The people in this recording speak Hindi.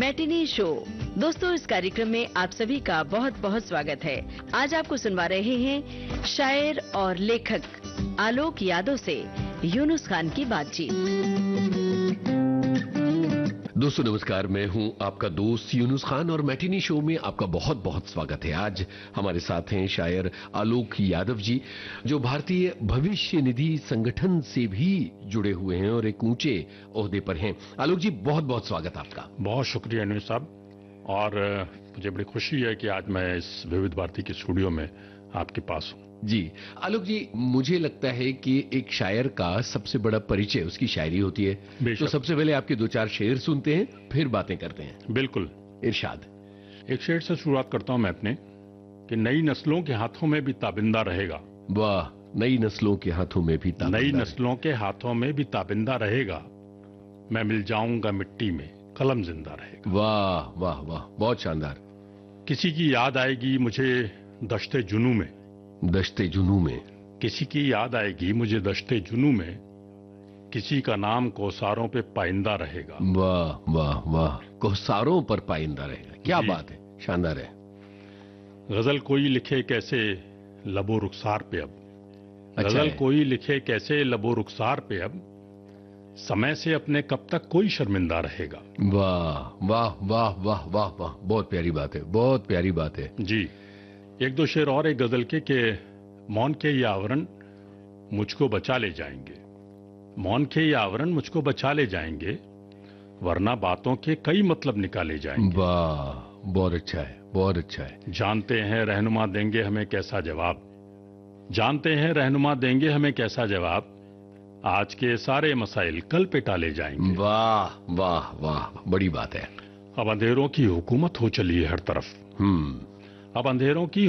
Matinee show. दोस्तों, इस कार्यक्रम में आप सभी का बहुत बहुत स्वागत है। आज आपको सुनवा रहे हैं शायर और लेखक आलोक यादव से यूनुस खान की बातचीत। दोस्तों नमस्कार, मैं हूं आपका दोस्त यूनुस खान और मैटिनी शो में आपका बहुत बहुत स्वागत है। आज हमारे साथ हैं शायर आलोक यादव जी, जो भारतीय भविष्य निधि संगठन से भी जुड़े हुए हैं और एक ऊंचे ओहदे पर हैं। आलोक जी, बहुत बहुत स्वागत आपका। बहुत शुक्रिया यूनुस साहब, और मुझे बड़ी खुशी है कि आज मैं इस विविध भारती के स्टूडियो में आपके पास हूं। जी आलोक जी, मुझे लगता है कि एक शायर का सबसे बड़ा परिचय उसकी शायरी होती है। तो सबसे पहले आपके दो चार शेर सुनते हैं, फिर बातें करते हैं। बिल्कुल, इरशाद। एक शेर से शुरुआत करता हूं मैं अपने, कि नई नस्लों के हाथों में भी ताबिंदा रहेगा। वाह, नई नस्लों के हाथों में भी ताबिंदा, नई नस्लों के हाथों में भी ताबिंदा रहेगा। मैं मिल जाऊंगा मिट्टी में, कलम जिंदा रहेगा। वाह वाह वाह, बहुत शानदार। किसी की याद आएगी मुझे दश्ते जुनू में, दश्ते जुनू में। किसी की याद आएगी मुझे दश्ते जुनू में, किसी का नाम कोसारों पे पाइंदा रहेगा। वाह वाह वाह, कोसारों पर पाइंदा रहेगा। क्या बात है, शानदार है। गजल कोई लिखे कैसे लबो रुखसार पे अब, गजल कोई लिखे कैसे लबो रुखसार पे अब, समय से अपने कब तक कोई शर्मिंदा रहेगा। वाह वाह वाह वाह वाह वाह, बहुत प्यारी बात है, बहुत प्यारी बात है जी। एक दो शेर और एक गजल के मौन के ये आवरण मुझको बचा ले जाएंगे, मौन के ये आवरण मुझको बचा ले जाएंगे, वरना बातों के कई मतलब निकाले जाएंगे। वाह, बहुत अच्छा है, बहुत अच्छा है। जानते हैं रहनुमा देंगे हमें कैसा जवाब, जानते हैं रहनुमा देंगे हमें कैसा जवाब, आज के सारे मसाइल कल पे टाले जाएंगे। वाह वाह वाह, बड़ी बात है। अब अंधेरों की हुकूमत हो चली है हर तरफ, अब अंधेरों की